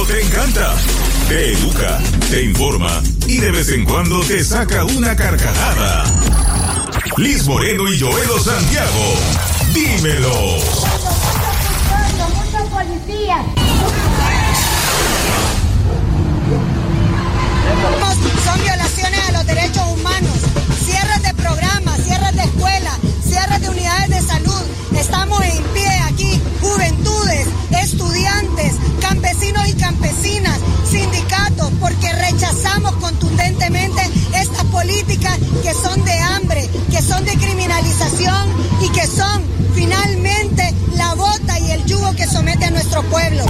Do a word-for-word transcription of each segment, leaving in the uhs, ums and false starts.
te encanta, te educa, te informa y de vez en cuando te saca una carcajada. Liz Moreno y Joelo Santiago, dímelo. Muchos policías. Son violaciones a los derechos humanos, cierres de programas, cierres de escuelas, cierres de unidades de salud. Estamos en pie aquí, juventudes, estudiantes, campesinos y campesinas, sindicatos, porque rechazamos contundentemente estas políticas que son de hambre, que son de criminalización y que son finalmente la bota y el yugo que somete a nuestro pueblo.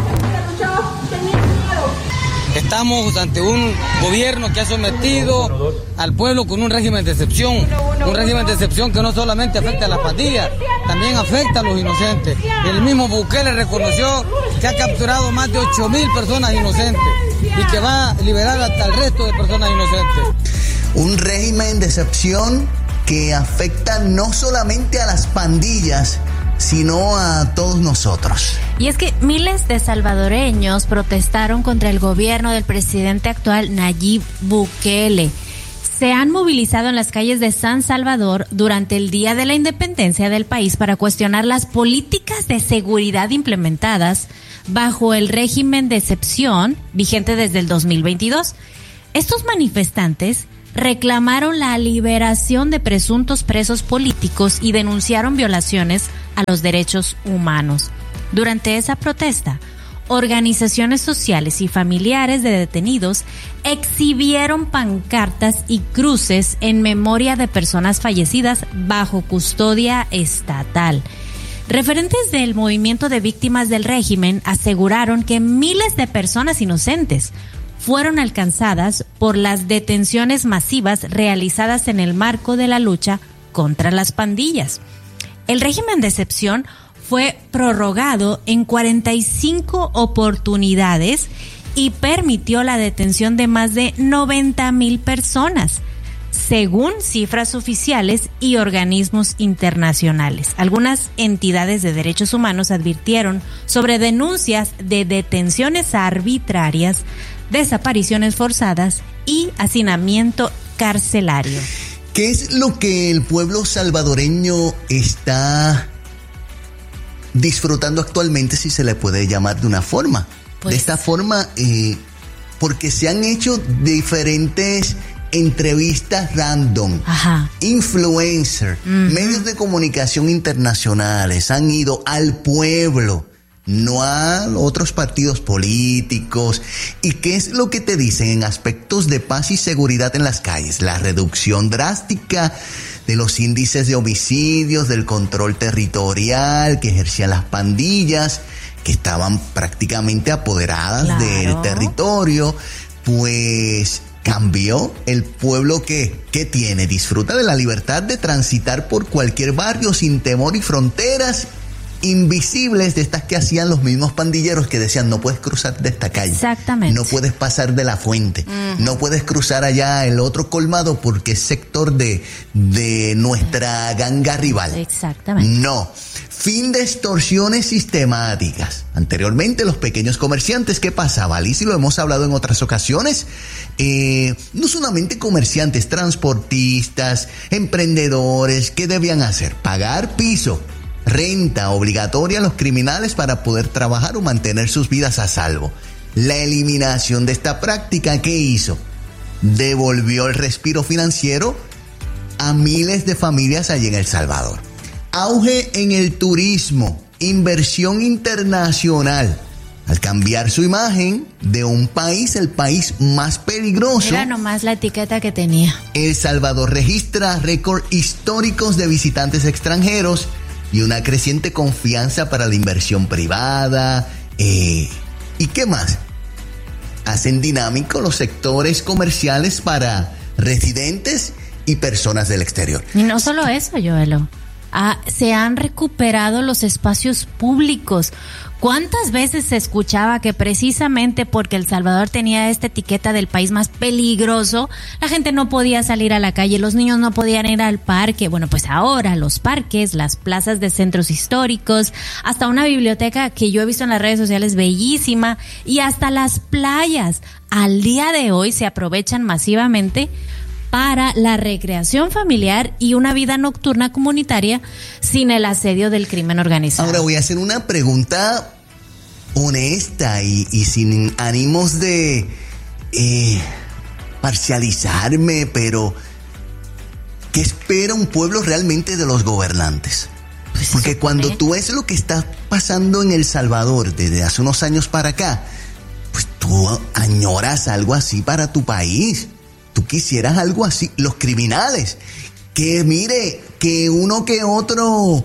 Estamos ante un gobierno que ha sometido al pueblo con un régimen de excepción, un régimen de excepción que no solamente afecta a las pandillas, también afecta a los inocentes. El mismo Bukele reconoció que ha capturado más de ocho mil personas inocentes y que va a liberar hasta el resto de personas inocentes. Un régimen de excepción que afecta no solamente a las pandillas, sino a todos nosotros. Y es que miles de salvadoreños protestaron contra el gobierno del presidente actual Nayib Bukele. Se han movilizado en las calles de San Salvador durante el Día de la Independencia del país para cuestionar las políticas de seguridad implementadas bajo el régimen de excepción vigente desde el dos mil veintidós. Estos manifestantes reclamaron la liberación de presuntos presos políticos y denunciaron violaciones a los derechos humanos. Durante esa protesta, organizaciones sociales y familiares de detenidos exhibieron pancartas y cruces en memoria de personas fallecidas bajo custodia estatal. Referentes del movimiento de víctimas del régimen aseguraron que miles de personas inocentes fueron alcanzadas por las detenciones masivas realizadas en el marco de la lucha contra las pandillas. El régimen de excepción fue prorrogado en cuarenta y cinco oportunidades y permitió la detención de más de noventa mil personas, según cifras oficiales y organismos internacionales. Algunas entidades de derechos humanos advirtieron sobre denuncias de detenciones arbitrarias, desapariciones forzadas y hacinamiento carcelario. ¿Qué es lo que el pueblo salvadoreño está disfrutando actualmente, si se le puede llamar de una forma? Pues, de esta forma, eh, porque se han hecho diferentes entrevistas random, Ajá. influencers, uh-huh. medios de comunicación internacionales han ido al pueblo, no a otros partidos políticos. ¿Y qué es lo que te dicen en aspectos de paz y seguridad en las calles? La reducción drástica de los índices de homicidios, del control territorial que ejercían las pandillas, que estaban prácticamente apoderadas claro. del territorio, pues cambió. El pueblo que, que tiene, disfruta de la libertad de transitar por cualquier barrio sin temor y fronteras invisibles de estas que hacían los mismos pandilleros que decían no puedes cruzar de esta calle, exactamente, no puedes pasar de la fuente, uh-huh. no puedes cruzar allá el otro colmado porque es sector de, de nuestra ganga rival. Exactamente. No. Fin de extorsiones sistemáticas. Anteriormente los pequeños comerciantes, ¿qué pasaba, Liz? Y lo hemos hablado en otras ocasiones. Eh, no solamente comerciantes, transportistas, emprendedores, ¿qué debían hacer? Pagar piso, renta obligatoria a los criminales para poder trabajar o mantener sus vidas a salvo. La eliminación de esta práctica, ¿qué hizo? Devolvió el respiro financiero a miles de familias allí en El Salvador. Auge en el turismo, inversión internacional. Al cambiar su imagen de un país, el país más peligroso. Era nomás la etiqueta que tenía. El Salvador registra récord históricos de visitantes extranjeros y una creciente confianza para la inversión privada. Eh, ¿Y qué más? Hacen dinámicos los sectores comerciales para residentes y personas del exterior. Y no solo eso, Joelo. Ah, se han recuperado los espacios públicos. ¿Cuántas veces se escuchaba que precisamente porque El Salvador tenía esta etiqueta del país más peligroso, la gente no podía salir a la calle, los niños no podían ir al parque? Bueno, pues ahora los parques, las plazas de centros históricos, hasta una biblioteca que yo he visto en las redes sociales bellísima, y hasta las playas al día de hoy se aprovechan masivamente para la recreación familiar y una vida nocturna comunitaria sin el asedio del crimen organizado. Ahora voy a hacer una pregunta honesta y, y sin ánimos de eh, parcializarme, pero ¿qué espera un pueblo realmente de los gobernantes? Pues Porque cuando tú ves lo que está pasando en El Salvador desde hace unos años para acá, pues tú añoras algo así para tu país. Tú quisieras algo así. Los criminales, que mire, que uno que otro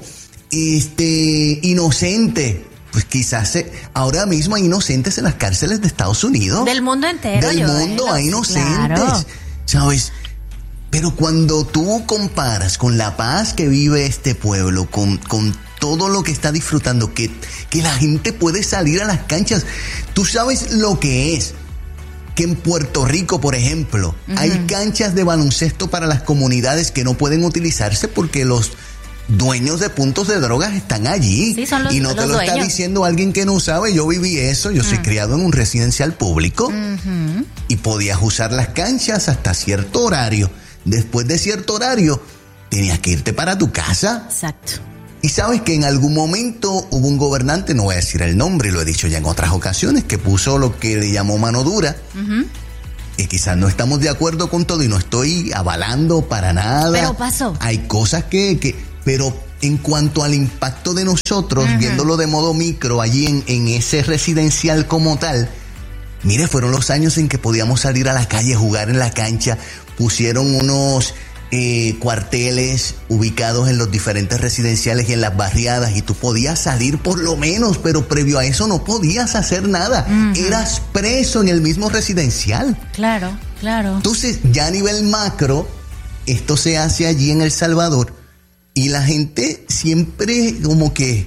este inocente, pues quizás se, ahora mismo hay inocentes en las cárceles de Estados Unidos. Del mundo entero. Del mundo bueno, hay inocentes, claro. ¿Sabes? Pero cuando tú comparas con la paz que vive este pueblo, con, con todo lo que está disfrutando, que, que la gente puede salir a las canchas, tú sabes lo que es. Que en Puerto Rico, por ejemplo, uh-huh. hay canchas de baloncesto para las comunidades que no pueden utilizarse porque los dueños de puntos de drogas están allí. Sí, son los, y no te lo dueños. Está diciendo alguien que no sabe. Yo viví eso, yo uh-huh. soy criado en un residencial público uh-huh. y podías usar las canchas hasta cierto horario. Después de cierto horario, tenías que irte para tu casa. Exacto. Y sabes que en algún momento hubo un gobernante, no voy a decir el nombre, y lo he dicho ya en otras ocasiones, que puso lo que le llamó mano dura. Uh-huh. Y quizás no estamos de acuerdo con todo y no estoy avalando para nada. Pero pasó. Hay cosas que... que pero en cuanto al impacto de nosotros, uh-huh. viéndolo de modo micro allí en, en ese residencial como tal, mire, fueron los años en que podíamos salir a la calle, jugar en la cancha, pusieron unos... Eh, cuarteles ubicados en los diferentes residenciales y en las barriadas, y tú podías salir por lo menos, pero previo a eso no podías hacer nada. Uh-huh. Eras preso en el mismo residencial. Claro, claro. Entonces, ya a nivel macro, esto se hace allí en El Salvador y la gente siempre como que,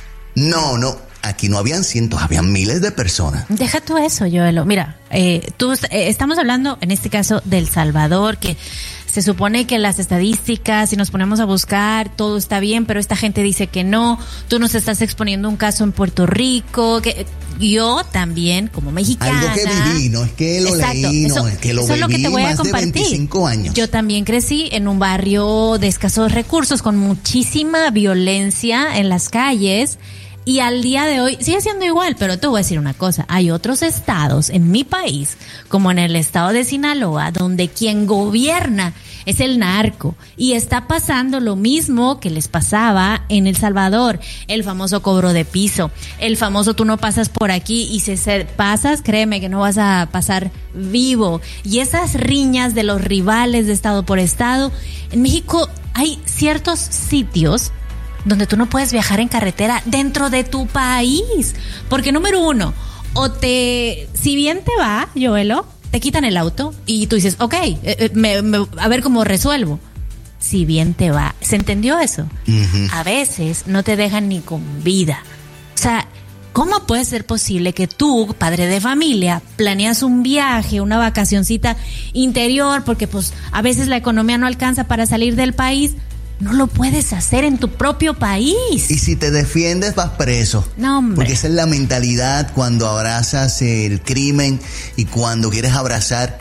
no, no, aquí no habían cientos, habían miles de personas. Deja tú eso, Joelo. Mira, eh, tú, eh, estamos hablando en este caso de El Salvador, que se supone que las estadísticas, si nos ponemos a buscar, todo está bien, pero esta gente dice que no. Tú nos estás exponiendo un caso en Puerto Rico, que yo también, como mexicana. Algo que viví, no es que lo exacto, leí, eso, no es que lo eso viví es lo que te voy a más compartir. de veinticinco años. Yo también crecí en un barrio de escasos recursos, con muchísima violencia en las calles. Y al día de hoy sigue siendo igual, pero te voy a decir una cosa. Hay otros estados en mi país, como en el estado de Sinaloa, donde quien gobierna es el narco. Y está pasando lo mismo que les pasaba en El Salvador. El famoso cobro de piso. El famoso tú no pasas por aquí y si se pasas, créeme que no vas a pasar vivo. Y esas riñas de los rivales de estado por estado. En México hay ciertos sitios donde tú no puedes viajar en carretera dentro de tu país. Porque número uno, o te, si bien te va, Joelo, te quitan el auto y tú dices, ok, eh, me, me, a ver cómo resuelvo. Si bien te va. ¿Se entendió eso? Uh-huh. A veces no te dejan ni con vida. O sea, ¿cómo puede ser posible que tú, padre de familia, planeas un viaje, una vacacioncita interior, porque pues a veces la economía no alcanza para salir del país? No lo puedes hacer en tu propio país. Y si te defiendes, vas preso. No, hombre. Porque esa es la mentalidad cuando abrazas el crimen y cuando quieres abrazar.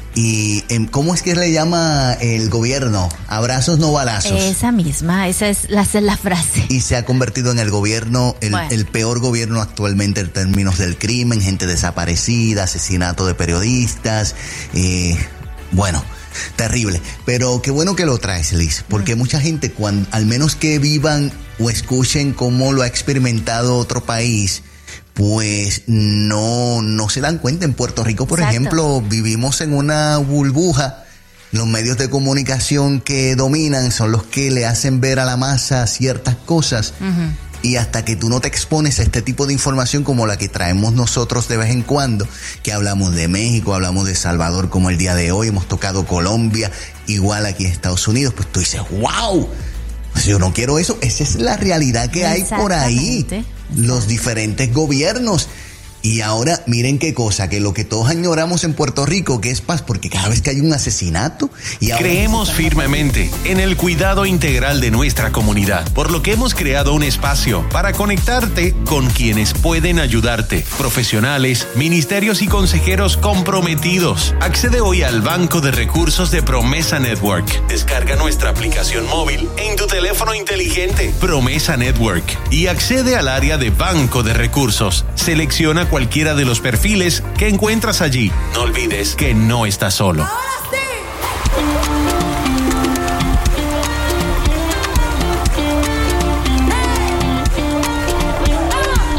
Y ¿cómo es que le llama el gobierno? Abrazos, no balazos. Esa misma, esa es la, esa es la frase. Y se ha convertido en el gobierno, el, bueno. el peor gobierno actualmente en términos del crimen, gente desaparecida, asesinato de periodistas. Eh, bueno... Terrible, pero qué bueno que lo traes, Liz, porque mucha gente, cuando, al menos que vivan o escuchen cómo lo ha experimentado otro país, pues no, no se dan cuenta. En Puerto Rico, por Exacto. ejemplo, vivimos en una burbuja. Los medios de comunicación que dominan son los que le hacen ver a la masa ciertas cosas. Uh-huh. Y hasta que tú no te expones a este tipo de información como la que traemos nosotros de vez en cuando, que hablamos de México, hablamos de Salvador como el día de hoy, hemos tocado Colombia, igual aquí en Estados Unidos, pues tú dices, wow, o Yo no quiero eso. Esa es la realidad que hay por ahí. Los diferentes gobiernos. Y ahora, miren qué cosa, que lo que todos añoramos en Puerto Rico, que es paz, porque cada vez que hay un asesinato... Y Creemos firmemente en el cuidado integral de nuestra comunidad, por lo que hemos creado un espacio para conectarte con quienes pueden ayudarte, profesionales, ministerios y consejeros comprometidos. Accede hoy al Banco de Recursos de Promesa Network. Descarga nuestra aplicación móvil en tu teléfono inteligente, Promesa Network, y accede al área de Banco de Recursos. Selecciona cualquiera de los perfiles que encuentras allí. No olvides que no estás solo.